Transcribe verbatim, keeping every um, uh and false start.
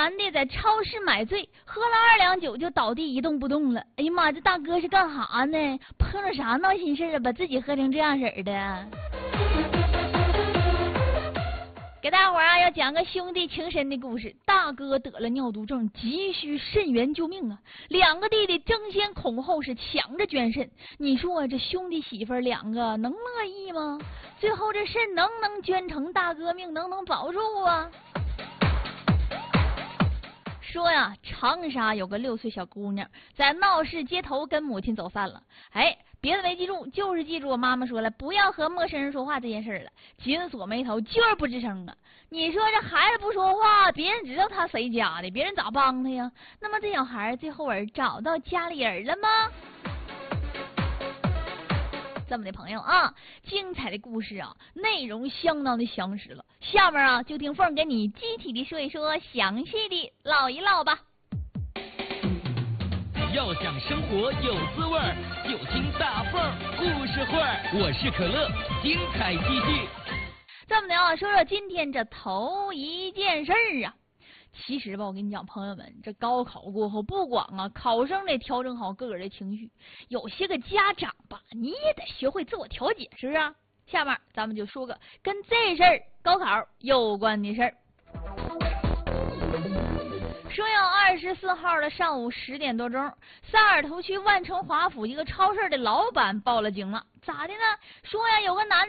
男的在超市买醉，喝了二两酒就倒地一动不动了。哎呀妈，这大哥是干啥呢？碰上啥闹心事啊？把自己喝成这样式儿的。给大伙儿啊要讲个兄弟情深的故事。大哥得了尿毒症，急需肾源救命啊！两个弟弟争先恐后是抢着捐肾。你说这兄弟媳妇两个能乐意吗？最后这肾能不能捐成大哥命，能不能保住啊？说呀，长沙有个六岁小姑娘在闹市街头跟母亲走散了。哎，别的没记住，就是记住我妈妈说了不要和陌生人说话这件事了。紧锁眉头，就是不吱声啊。你说这孩子不说话，别人知道他谁家的，别人咋帮他呀？那么这小孩最后儿找到家里人了吗？这么的朋友啊，精彩的故事啊，内容相当的详实了。下面啊，就听凤给你具体的说一说，详细的唠一唠吧。 要想生活有滋味儿，就听大凤故事会儿。我是可乐，精彩继续。 这么的啊，说说今天这头一件事儿啊。其实吧，我跟你讲，朋友们，这高考过后，不光啊考生得调整好个人的情绪，有些个家长吧，你也得学会自我调节，是不是啊？下面咱们就说个跟这事儿高考有关的事儿。说要二十四号的上午十点多钟，萨尔图区万城华府一个超市的老板报了警了。咋的呢？说呀，有个男